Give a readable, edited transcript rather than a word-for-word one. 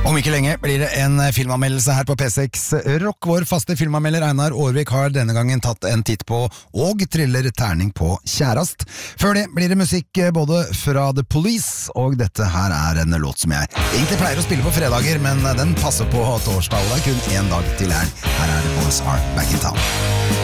Om ikke lenge blir det en filmanmeldelse her på P6 Rock. Vår faste filmanmelder Einar Aarvik har denne gangen tatt en titt på og triller terning på Kjærast. Før det blir det musikk både fra The Police, og dette her er en låt som jeg egentlig pleier å spille på fredager, men den passer på torsdag, og det er kun en dag til her. Her er Boys Are Back in Town.